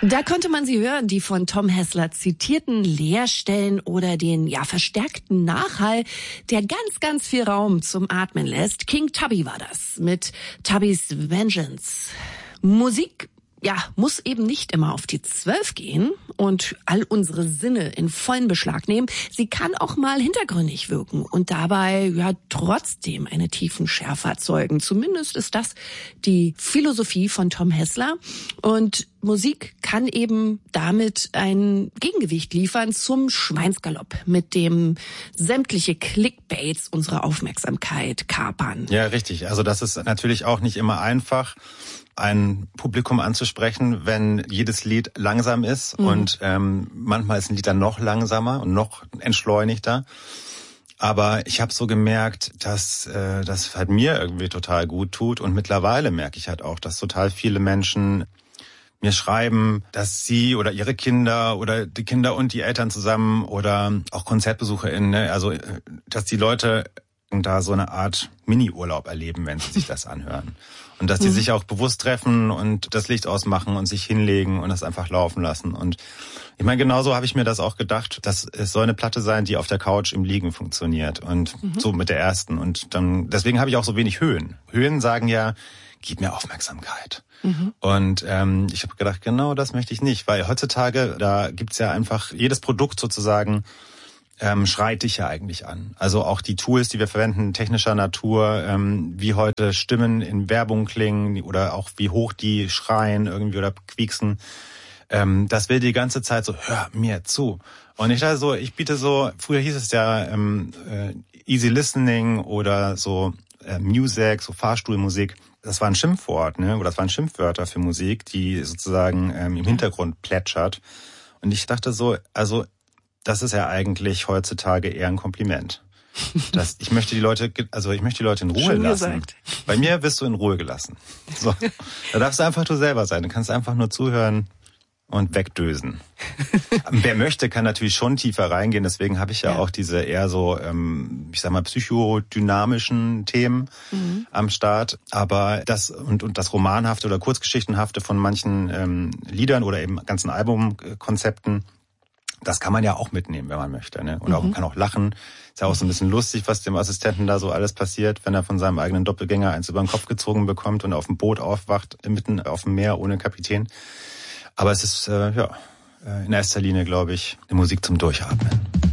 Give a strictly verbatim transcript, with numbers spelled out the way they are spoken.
Da konnte man sie hören, die von Tom Hessler zitierten Leerstellen oder den ja verstärkten Nachhall, der ganz, ganz viel Raum zum Atmen lässt. King Tubby war das mit Tubby's Vengeance. Musik, ja, muss eben nicht immer auf die Zwölf gehen und all unsere Sinne in vollen Beschlag nehmen. Sie kann auch mal hintergründig wirken und dabei ja trotzdem eine tiefen Schärfe erzeugen. Zumindest ist das die Philosophie von Tom Hessler. Und Musik kann eben damit ein Gegengewicht liefern zum Schweinsgalopp, mit dem sämtliche Clickbaits unsere Aufmerksamkeit kapern. Ja, richtig. Also das ist natürlich auch nicht immer einfach, ein Publikum anzusprechen, wenn jedes Lied langsam ist. Mhm. Und ähm, manchmal ist ein Lied dann noch langsamer und noch entschleunigter. Aber ich habe so gemerkt, dass äh, das halt mir irgendwie total gut tut. Und mittlerweile merke ich halt auch, dass total viele Menschen mir schreiben, dass sie oder ihre Kinder oder die Kinder und die Eltern zusammen oder auch KonzertbesucherInnen, ne, also dass die Leute da so eine Art Mini-Urlaub erleben, wenn sie sich das anhören. Und dass die mhm. sich auch bewusst treffen und das Licht ausmachen und sich hinlegen und das einfach laufen lassen. Und ich meine, genauso habe ich mir das auch gedacht, dass es soll eine Platte sein, die auf der Couch im Liegen funktioniert. Und mhm. so mit der ersten. Und dann deswegen habe ich auch so wenig Höhen. Höhen sagen ja, gib mir Aufmerksamkeit. Mhm. Und ähm, ich habe gedacht, genau das möchte ich nicht. Weil heutzutage, da gibt's ja einfach jedes Produkt sozusagen, Ähm, schreit dich ja eigentlich an. Also auch die Tools, die wir verwenden, technischer Natur, ähm, wie heute Stimmen in Werbung klingen oder auch wie hoch die schreien irgendwie oder quieksen, ähm, das will die ganze Zeit so, hör mir zu. Und ich dachte so, ich biete so, früher hieß es ja ähm, äh, Easy Listening oder so äh, Music, so Fahrstuhlmusik. Das war ein Schimpfwort, ne? Oder das waren Schimpfwörter für Musik, die sozusagen ähm, im Hintergrund plätschert. Und ich dachte so, also das ist ja eigentlich heutzutage eher ein Kompliment. Das, ich möchte die Leute, also ich möchte die Leute in Ruhe Schön lassen. Gesagt. Bei mir wirst du in Ruhe gelassen. So, da darfst du einfach du selber sein. Du kannst einfach nur zuhören und wegdösen. Wer möchte, kann natürlich schon tiefer reingehen. Deswegen habe ich ja, ja auch diese eher so, ähm, ich sag mal, psychodynamischen Themen mhm. am Start. Aber das und, und das Romanhafte oder Kurzgeschichtenhafte von manchen ähm, Liedern oder eben ganzen Albumkonzepten, das kann man ja auch mitnehmen, wenn man möchte, ne? Oder mhm. man kann auch lachen. Ist ja auch so ein bisschen lustig, was dem Assistenten da so alles passiert, wenn er von seinem eigenen Doppelgänger eins über den Kopf gezogen bekommt und auf dem Boot aufwacht, mitten auf dem Meer ohne Kapitän. Aber es ist, äh, ja, in erster Linie, glaube ich, eine Musik zum Durchatmen.